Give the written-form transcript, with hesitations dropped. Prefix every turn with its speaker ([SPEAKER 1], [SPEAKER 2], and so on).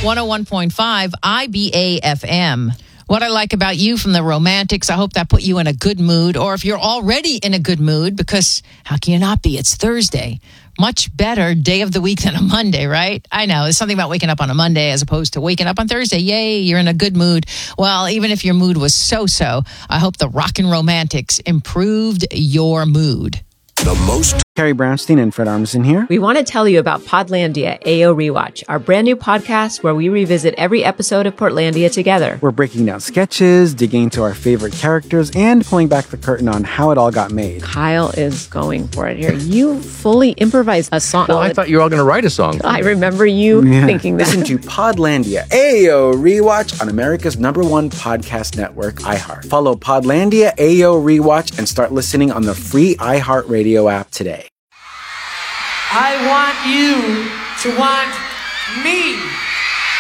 [SPEAKER 1] 101.5 IBA FM. What I like about you from the Romantics, I hope that put you in a good mood. Or if you're already in a good mood, because how can you not be? It's Thursday. Much better day of the week than a Monday, right? I know. There's something about waking up on a Monday as opposed to waking up on Thursday. Yay, you're in a good mood. Well, even if your mood was so-so, I hope the Rockin' Romantics improved your mood.
[SPEAKER 2] The most.
[SPEAKER 3] Carrie Brownstein and Fred Armisen here.
[SPEAKER 4] We want to tell you about Podlandia AO Rewatch, our brand new podcast where we revisit every episode of Portlandia together.
[SPEAKER 3] We're breaking down sketches, digging into our favorite characters, and pulling back the curtain on how it all got made.
[SPEAKER 4] Kyle is going for it here. You fully improvised a song.
[SPEAKER 5] Well, I thought you were all going to write a song.
[SPEAKER 4] I remember you thinking that.
[SPEAKER 3] Listen to Podlandia AO Rewatch on America's #1 podcast network, iHeart. Follow Podlandia AO Rewatch and start listening on the free iHeartRadio app today.
[SPEAKER 6] I want you to want